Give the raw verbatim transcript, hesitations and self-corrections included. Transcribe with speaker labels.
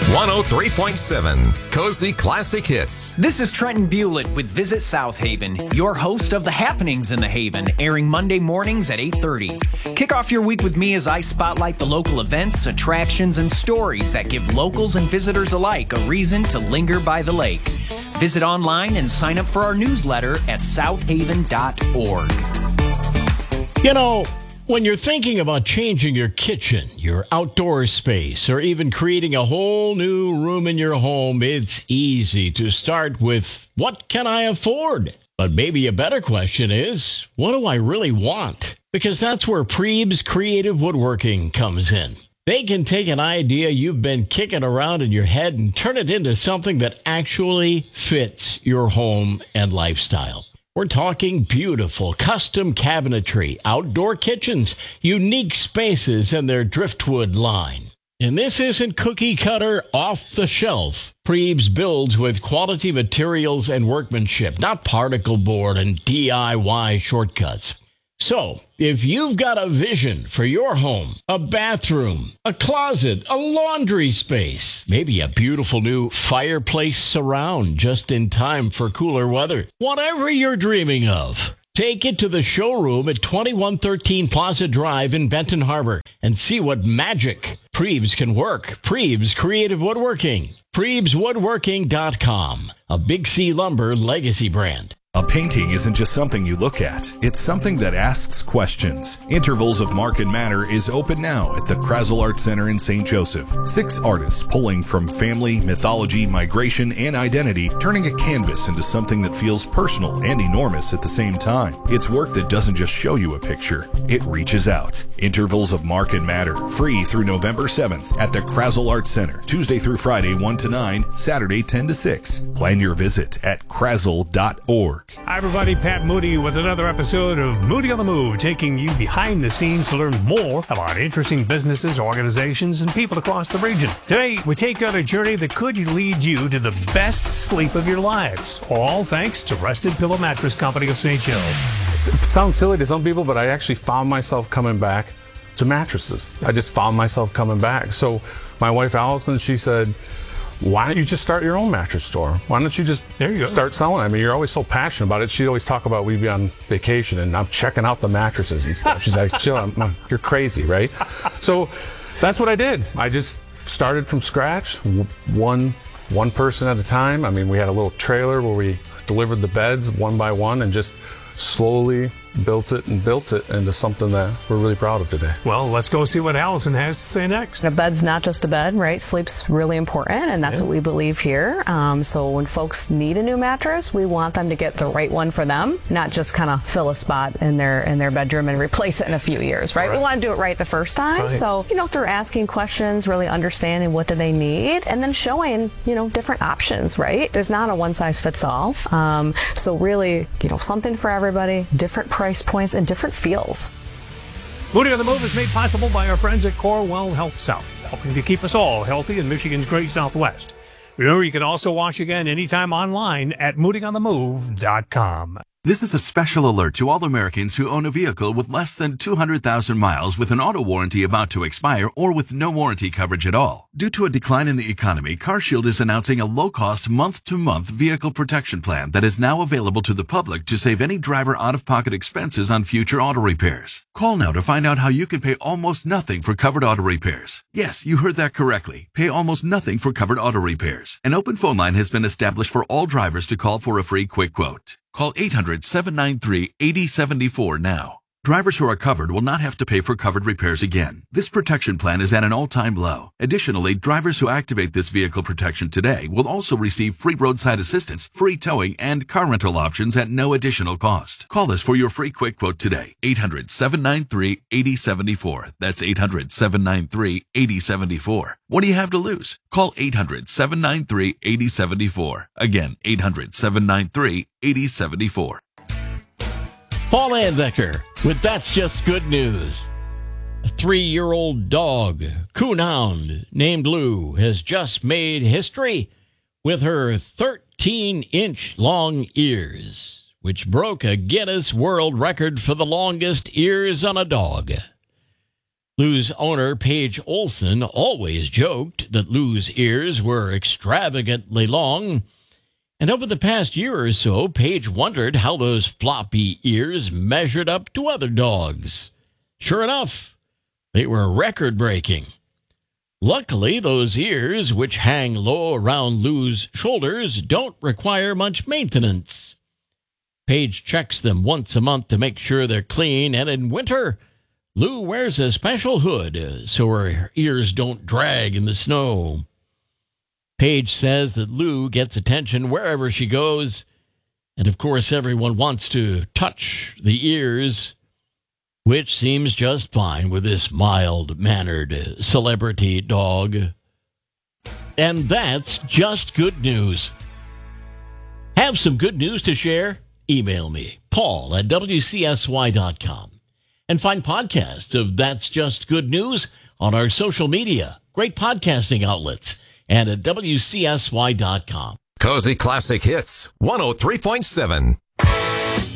Speaker 1: one oh three point seven Cozy Classic Hits.
Speaker 2: This is Trenton Bewlett with Visit South Haven, your host of The Happenings in the Haven, airing Monday mornings at eight thirty. Kick off your week with me as I spotlight the local events, attractions, and stories that give locals and visitors alike a reason to linger by the lake. Visit online and sign up for our newsletter at south haven dot org.
Speaker 3: You know, when you're thinking about changing your kitchen, your outdoor space, or even creating a whole new room in your home, it's easy to start with, what can I afford? But maybe a better question is, what do I really want? Because that's where Preebs Creative Woodworking comes in. They can take an idea you've been kicking around in your head and turn it into something that actually fits your home and lifestyle. We're talking beautiful custom cabinetry, outdoor kitchens, unique spaces, and their driftwood line. And this isn't cookie cutter off the shelf. Preebs builds with quality materials and workmanship, not particle board and D I Y shortcuts. So, if you've got a vision for your home, a bathroom, a closet, a laundry space, maybe a beautiful new fireplace surround just in time for cooler weather, whatever you're dreaming of, take it to the showroom at twenty-one thirteen Plaza Drive in Benton Harbor and see what magic Preebs can work. Preebs Creative Woodworking. Preebs Woodworking dot com, a Big C Lumber legacy brand.
Speaker 4: A painting isn't just something you look at. It's something that asks questions. Intervals of Mark and Matter is open now at the Krazel Art Center in Saint Joseph. Six artists pulling from family, mythology, migration, and identity, turning a canvas into something that feels personal and enormous at the same time. It's work that doesn't just show you a picture. It reaches out. Intervals of Mark and Matter, free through November seventh at the Krazel Art Center. Tuesday through Friday, one to nine, Saturday, ten to six. Plan your visit at krazel dot org.
Speaker 5: Hi, everybody. Pat Moody with another episode of Moody on the Move, taking you behind the scenes to learn more about interesting businesses, organizations, and people across the region. Today, we take on a journey that could lead you to the best sleep of your lives, all thanks to Rested Pillow Mattress Company of Saint Joe.
Speaker 6: It's, it sounds silly to some people, but I actually found myself coming back to mattresses. I just found myself coming back. So my wife, Allison, she said, why don't you just start your own mattress store? Why don't you just
Speaker 5: there you go.
Speaker 6: start selling? I mean, you're always so passionate about it. She'd always talk about we'd be on vacation and I'm checking out the mattresses and stuff. She's like, chill, I'm, I'm, you're crazy, right? So that's what I did. I just started from scratch, one one person at a time. I mean, we had a little trailer where we delivered the beds one by one and just slowly built it and built it into something that we're really proud of today.
Speaker 5: Well, let's go see what Allison has to say next.
Speaker 7: A bed's not just a bed, right? Sleep's really important, and that's yeah. what we believe here. Um, so when folks need a new mattress, we want them to get the right one for them, not just kind of fill a spot in their in their bedroom and replace it in a few years, right? right. We want to do it right the first time. Right. So, you know, through asking questions, really understanding what do they need, and then showing, you know, different options, right? There's not a one-size-fits-all. Um, so really, you know, something for everybody, different price points and different feels.
Speaker 5: Moody on the Move is made possible by our friends at Corewell Health South, helping to keep us all healthy in Michigan's great Southwest. Remember, you can also watch again anytime online at moody on the move dot com.
Speaker 8: This is a special alert to all Americans who own a vehicle with less than two hundred thousand miles with an auto warranty about to expire or with no warranty coverage at all. Due to a decline in the economy, CarShield is announcing a low-cost month-to-month vehicle protection plan that is now available to the public to save any driver out-of-pocket expenses on future auto repairs. Call now to find out how you can pay almost nothing for covered auto repairs. Yes, you heard that correctly. Pay almost nothing for covered auto repairs. An open phone line has been established for all drivers to call for a free quick quote. Call eight hundred, seven nine three, eight zero seven four now. Drivers who are covered will not have to pay for covered repairs again. This protection plan is at an all-time low. Additionally, drivers who activate this vehicle protection today will also receive free roadside assistance, free towing, and car rental options at no additional cost. Call us for your free quick quote today. eight hundred, seven nine three, eight zero seven four. That's eight hundred, seven nine three, eight zero seven four. What do you have to lose? Call eight hundred, seven nine three, eight zero seven four. Again, eight hundred, seven nine three, eight zero seven four.
Speaker 3: Paul Anbecker with That's Just Good News. A three-year-old dog, coonhound, named Lou, has just made history with her thirteen-inch long ears, which broke a Guinness World Record for the longest ears on a dog. Lou's owner, Paige Olson, always joked that Lou's ears were extravagantly long. And over the past year or so, Paige wondered how those floppy ears measured up to other dogs. Sure enough, they were record-breaking. Luckily, those ears, which hang low around Lou's shoulders, don't require much maintenance. Paige checks them once a month to make sure they're clean, and in winter, Lou wears a special hood so her ears don't drag in the snow. Paige says that Lou gets attention wherever she goes, and of course everyone wants to touch the ears, which seems just fine with this mild-mannered celebrity dog. And that's just good news. Have some good news to share? Email me, Paul at W C S Y dot com. And find podcasts of That's Just Good News on our social media, great podcasting outlets, and at W C S Y dot com.
Speaker 1: Cozy Classic Hits, one oh three point seven.